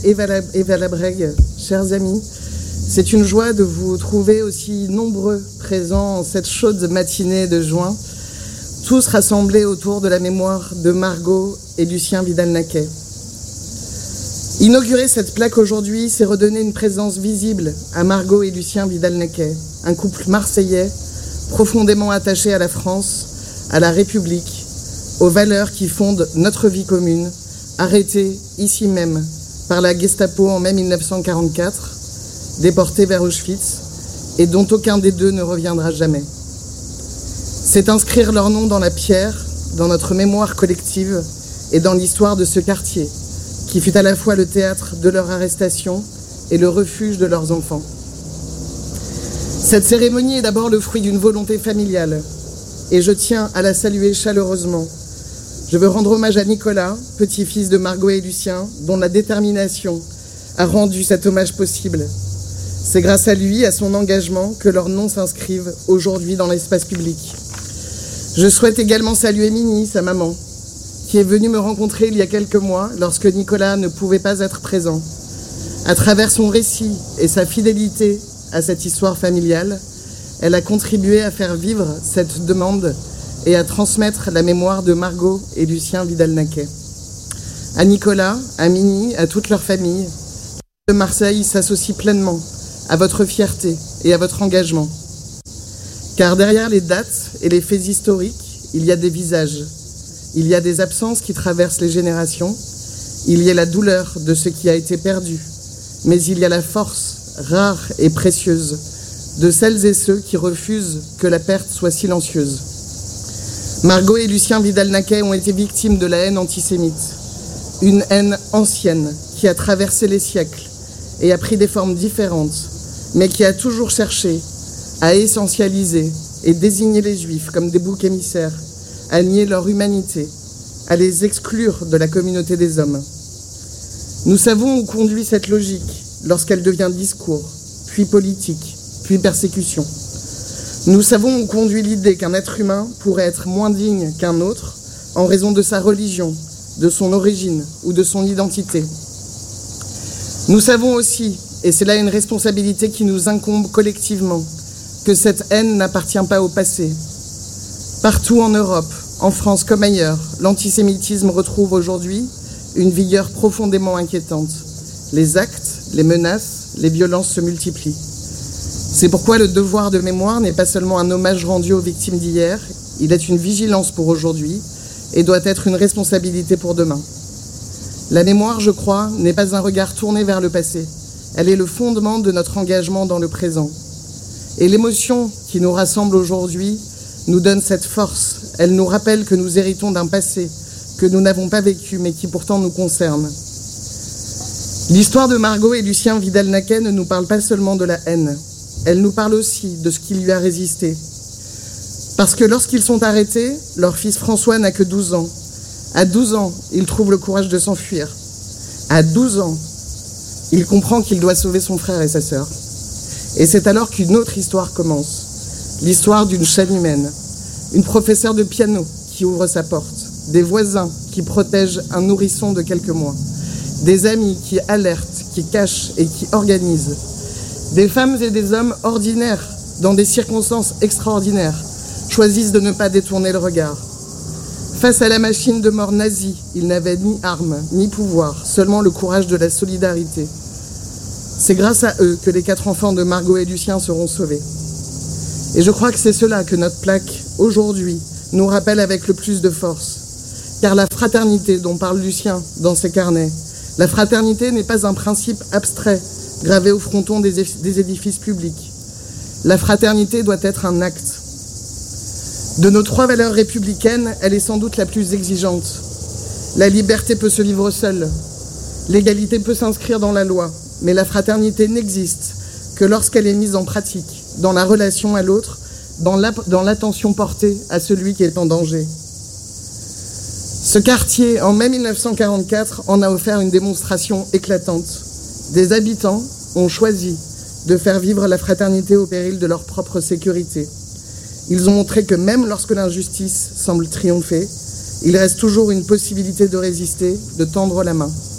Eva Labrègue, chers amis, c'est une joie de vous trouver aussi nombreux présents en cette chaude matinée de juin, tous rassemblés autour de la mémoire de Margot et Lucien Vidal-Naquet. Inaugurer cette plaque aujourd'hui, c'est redonner une présence visible à Margot et Lucien Vidal-Naquet, un couple marseillais profondément attaché à la France, à la République, aux valeurs qui fondent notre vie commune, arrêtés ici même par la Gestapo en mai 1944, déportés vers Auschwitz, et dont aucun des deux ne reviendra jamais. C'est inscrire leur nom dans la pierre, dans notre mémoire collective et dans l'histoire de ce quartier, qui fut à la fois le théâtre de leur arrestation et le refuge de leurs enfants. Cette cérémonie est d'abord le fruit d'une volonté familiale, et je tiens à la saluer chaleureusement. Je veux rendre hommage à Nicolas, petit-fils de Margot et Lucien, dont la détermination a rendu cet hommage possible. C'est grâce à lui, à son engagement, que leurs noms s'inscrivent aujourd'hui dans l'espace public. Je souhaite également saluer Mini, sa maman, qui est venue me rencontrer il y a quelques mois lorsque Nicolas ne pouvait pas être présent. À travers son récit et sa fidélité à cette histoire familiale, elle a contribué à faire vivre cette demande et à transmettre la mémoire de Margot et Lucien Vidal-Naquet. À Nicolas, à Mini, à toute leur famille, de Marseille s'associe pleinement à votre fierté et à votre engagement. Car derrière les dates et les faits historiques, il y a des visages, il y a des absences qui traversent les générations, il y a la douleur de ce qui a été perdu, mais il y a la force rare et précieuse de celles et ceux qui refusent que la perte soit silencieuse. Margot et Lucien Vidal-Naquet ont été victimes de la haine antisémite, une haine ancienne qui a traversé les siècles et a pris des formes différentes, mais qui a toujours cherché à essentialiser et désigner les Juifs comme des boucs émissaires, à nier leur humanité, à les exclure de la communauté des hommes. Nous savons où conduit cette logique lorsqu'elle devient discours, puis politique, puis persécution. Nous savons où conduit l'idée qu'un être humain pourrait être moins digne qu'un autre en raison de sa religion, de son origine ou de son identité. Nous savons aussi, et c'est là une responsabilité qui nous incombe collectivement, que cette haine n'appartient pas au passé. Partout en Europe, en France comme ailleurs, l'antisémitisme retrouve aujourd'hui une vigueur profondément inquiétante. Les actes, les menaces, les violences se multiplient. C'est pourquoi le devoir de mémoire n'est pas seulement un hommage rendu aux victimes d'hier, il est une vigilance pour aujourd'hui et doit être une responsabilité pour demain. La mémoire, je crois, n'est pas un regard tourné vers le passé. Elle est le fondement de notre engagement dans le présent. Et l'émotion qui nous rassemble aujourd'hui nous donne cette force. Elle nous rappelle que nous héritons d'un passé que nous n'avons pas vécu, mais qui pourtant nous concerne. L'histoire de Margot et Lucien Vidal-Naquet ne nous parle pas seulement de la haine. Elle nous parle aussi de ce qui lui a résisté. Parce que lorsqu'ils sont arrêtés, leur fils François n'a que 12 ans. À 12 ans, il trouve le courage de s'enfuir. À 12 ans, il comprend qu'il doit sauver son frère et sa sœur. Et c'est alors qu'une autre histoire commence. L'histoire d'une chaîne humaine. Une professeure de piano qui ouvre sa porte. Des voisins qui protègent un nourrisson de quelques mois. Des amis qui alertent, qui cachent et qui organisent. Des femmes et des hommes ordinaires, dans des circonstances extraordinaires, choisissent de ne pas détourner le regard. Face à la machine de mort nazie, ils n'avaient ni armes, ni pouvoir, seulement le courage de la solidarité. C'est grâce à eux que les 4 enfants de Margot et Lucien seront sauvés. Et je crois que c'est cela que notre plaque, aujourd'hui, nous rappelle avec le plus de force. Car la fraternité dont parle Lucien dans ses carnets, la fraternité n'est pas un principe abstrait, gravé au fronton des édifices publics. La fraternité doit être un acte. De nos 3 valeurs républicaines, elle est sans doute la plus exigeante. La liberté peut se vivre seule. L'égalité peut s'inscrire dans la loi. Mais la fraternité n'existe que lorsqu'elle est mise en pratique, dans la relation à l'autre, dans l'attention portée à celui qui est en danger. Ce quartier, en mai 1944, en a offert une démonstration éclatante. Des habitants ont choisi de faire vivre la fraternité au péril de leur propre sécurité. Ils ont montré que même lorsque l'injustice semble triompher, il reste toujours une possibilité de résister, de tendre la main.